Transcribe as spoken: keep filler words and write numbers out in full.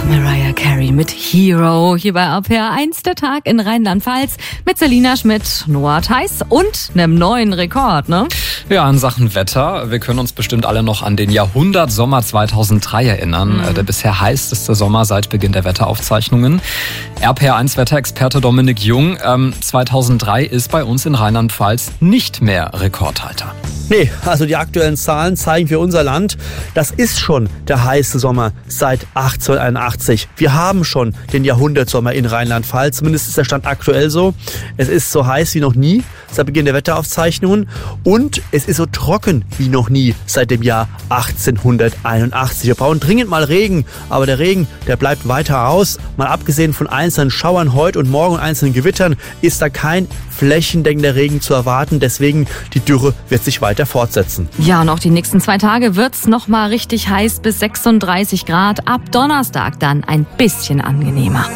Mariah Carey mit Hero hier bei R P R eins, der Tag in Rheinland-Pfalz mit Selina Schmidt, Noah Theis und einem neuen Rekord, ne? Ja, in Sachen Wetter. Wir können uns bestimmt alle noch an den Jahrhundertsommer zweitausenddrei erinnern. Mhm. Der bisher heißeste Sommer seit Beginn der Wetteraufzeichnungen. R P R eins Wetterexperte Dominik Jung. Ähm, zweitausenddrei ist bei uns in Rheinland-Pfalz nicht mehr Rekordhalter. Nee, also die aktuellen Zahlen zeigen für unser Land, das ist schon der heiße Sommer seit achtzehnhunderteinundachtzig. Wir haben schon den Jahrhundertsommer in Rheinland-Pfalz, zumindest ist der Stand aktuell so. Es ist so heiß wie noch nie seit Beginn der Wetteraufzeichnungen und es ist so trocken wie noch nie seit dem Jahr achtzehnhunderteinundachtzig. Wir brauchen dringend mal Regen, aber der Regen, der bleibt weiter aus. Mal abgesehen von einzelnen Schauern heute und morgen und einzelnen Gewittern ist da kein flächendeckender Regen zu erwarten. Deswegen die Dürre wird sich weiter fortsetzen. Ja, und auch die nächsten zwei Tage wird's noch mal richtig heiß bis sechsunddreißig Grad. Ab Donnerstag dann ein bisschen angenehmer.